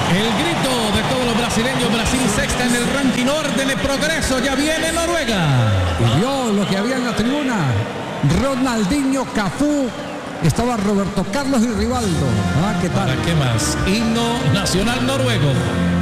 El grito de todos los brasileños. Brasil sexta en el ranking orden de progreso. Ya viene Noruega. Y vio lo que había en la tribuna. Ronaldinho, Cafú, estaba Roberto Carlos y Rivaldo. ¿Qué tal? ¿Para qué más? Himno nacional noruego.